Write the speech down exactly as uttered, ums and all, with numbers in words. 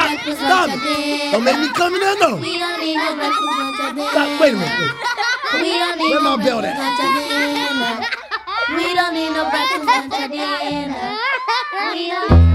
stop, breakfast, stop lunch, or it. dinner. Don't make me come in there, no. We don't need no breakfast, lunch, or dinner. Stop, wait a minute, wait. We don't need Where no my belt breakfast, at? lunch, or dinner. We don't need no breakfast, lunch, or dinner. We don't